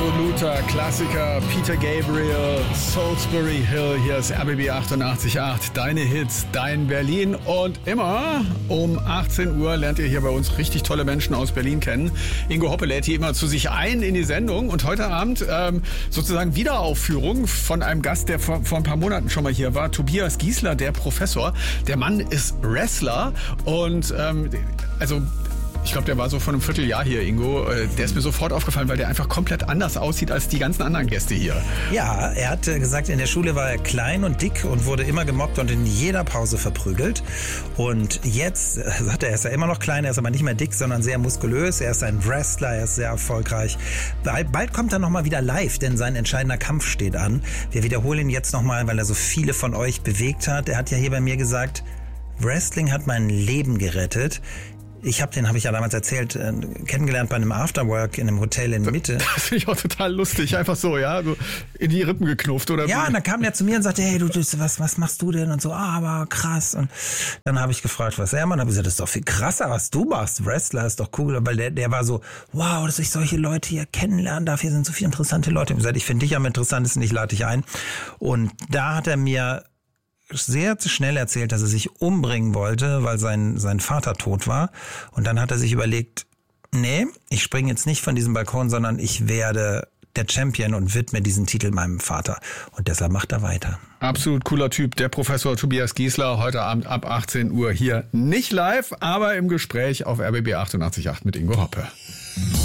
absoluter Klassiker. Peter Gabriel, Salisbury Hill. Hier ist RBB 88.8. Deine Hits, dein Berlin. Und immer um 18 Uhr lernt ihr hier bei uns richtig tolle Menschen aus Berlin kennen. Ingo Hoppe lädt die immer zu sich ein in die Sendung. Und heute Abend sozusagen Wiederaufführung von einem Gast, der vor ein paar Monaten schon mal hier war. Tobias Giesler, der Professor. Der Mann ist Wrestler. Und ich glaube, der war so vor einem Vierteljahr hier, Ingo. Der ist mir sofort aufgefallen, weil der einfach komplett anders aussieht als die ganzen anderen Gäste hier. Ja, er hat gesagt, in der Schule war er klein und dick und wurde immer gemobbt und in jeder Pause verprügelt. Und jetzt, sagt er ist ja immer noch klein, er ist aber nicht mehr dick, sondern sehr muskulös. Er ist ein Wrestler, er ist sehr erfolgreich. Bald kommt er nochmal wieder live, denn sein entscheidender Kampf steht an. Wir wiederholen ihn jetzt nochmal, weil er so viele von euch bewegt hat. Er hat ja hier bei mir gesagt, Wrestling hat mein Leben gerettet. Habe ich ja damals erzählt, kennengelernt bei einem Afterwork in einem Hotel in Mitte. Das finde ich auch total lustig, einfach so, ja, so in die Rippen geknufft oder ja, und dann kam der zu mir und sagte, hey, was machst du denn? Und so, aber krass. Und dann habe ich gefragt, was er macht. Und habe gesagt, das ist doch viel krasser, was du machst. Wrestler ist doch cool. Weil der war so, wow, dass ich solche Leute hier kennenlernen darf. Hier sind so viele interessante Leute. Ich habe gesagt, ich finde dich am interessantesten, ich lade dich ein. Und da hat er mir sehr schnell erzählt, dass er sich umbringen wollte, weil sein Vater tot war. Und dann hat er sich überlegt, nee, ich springe jetzt nicht von diesem Balkon, sondern ich werde der Champion und widme diesen Titel meinem Vater. Und deshalb macht er weiter. Absolut cooler Typ, der Professor Tobias Giesler, heute Abend ab 18 Uhr hier. Nicht live, aber im Gespräch auf RBB 88.8 mit Ingo Hoppe.